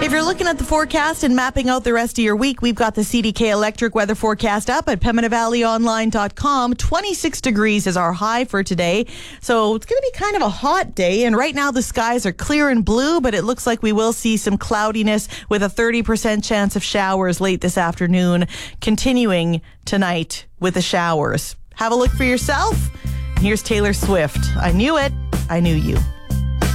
If you're looking at the forecast and mapping out the rest of your week, we've got the CDK Electric weather forecast up at PembinaValleyOnline.com. 26 degrees is our high for today. So it's going to be kind of a hot day. And right now the skies are clear and blue, but it looks like we will see some cloudiness with a 30% chance of showers late this afternoon, continuing tonight with the showers. Have a look for yourself. Here's Taylor Swift. I knew it. I knew you.